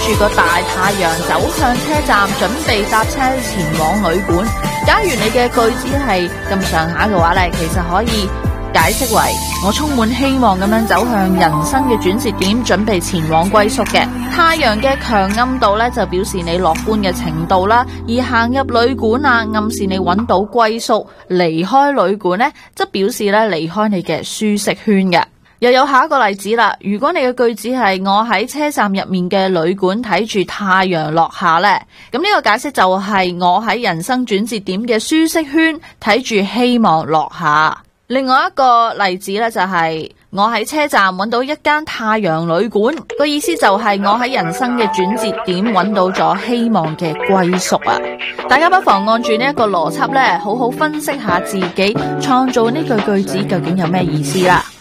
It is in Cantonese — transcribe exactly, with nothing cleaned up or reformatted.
住個大太陽走向車站，準備搭車前往旅館。假如你嘅句子係咁上下嘅話咧，其實可以解釋為我充滿希望咁樣走向人生嘅轉折點，準備前往歸宿嘅。太陽嘅強暗度咧就表示你樂觀嘅程度啦，而行入旅館啊，暗示你揾到歸宿；離開旅館呢，則表示咧離開你嘅舒適圈嘅。又有下一個例子啦，如果你嘅句子係我喺車站入面嘅旅館睇住太陽落下呢，咁呢個解釋就係我喺人生轉折點嘅舒適圈睇住希望落下。另外一個例子呢，就係我喺車站揾到一間太陽旅館，個意思就係我喺人生嘅轉折點揾到咗希望嘅歸宿啊！大家不妨按住呢一個邏輯呢，好好分析下自己創造呢句句子究竟有咩意思啦。